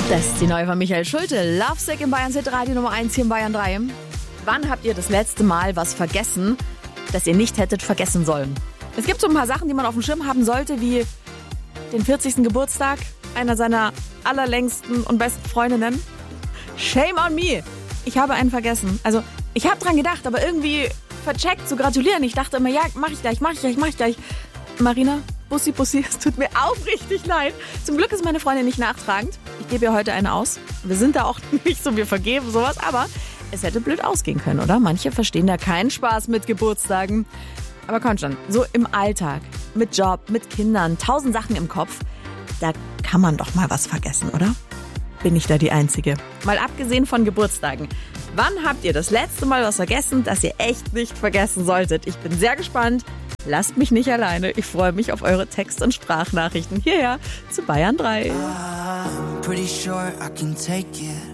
Das ist die neue von Michael Schulte. Lovesick in Bayerns Hitradio Nummer 1 hier in Bayern 3. Wann habt ihr das letzte Mal was vergessen, das ihr nicht hättet vergessen sollen? Es gibt so ein paar Sachen, die man auf dem Schirm haben sollte, wie den 40. Geburtstag einer seiner allerlängsten und besten Freundinnen. Shame on me. Ich habe einen vergessen. Also, ich habe dran gedacht, aber irgendwie vercheckt zu gratulieren. Ich dachte immer, ja, mach ich gleich. Marina, Bussi, es tut mir aufrichtig leid. Zum Glück ist meine Freundin nicht nachtragend. Ich gebe ihr heute eine aus. Wir sind da auch nicht so, wir vergeben sowas, aber es hätte blöd ausgehen können, oder? Manche verstehen da keinen Spaß mit Geburtstagen. Aber komm schon, so im Alltag, mit Job, mit Kindern, 1000 Sachen im Kopf, da kann man doch mal was vergessen, oder? Bin ich da die Einzige? Mal abgesehen von Geburtstagen. Wann habt ihr das letzte Mal was vergessen, das ihr echt nicht vergessen solltet? Ich bin sehr gespannt. Lasst mich nicht alleine. Ich freue mich auf eure Text- und Sprachnachrichten hierher zu Bayern 3. I'm pretty sure I can take it.